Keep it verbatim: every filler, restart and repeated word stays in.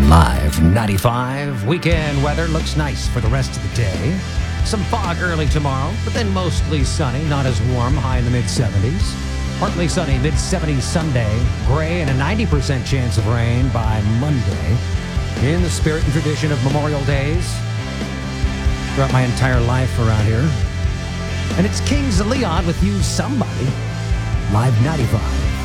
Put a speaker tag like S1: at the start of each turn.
S1: Live ninety-five. Weekend weather looks nice for the rest of the day. Some fog early tomorrow, but then mostly sunny, not as warm, high in the mid seventies. Partly sunny, mid seventies Sunday. Gray and a ninety percent chance of rain by Monday. In the spirit and tradition of Memorial Days. Throughout my entire life around here. And it's Kings of Leon with You Somebody. Live ninety-five.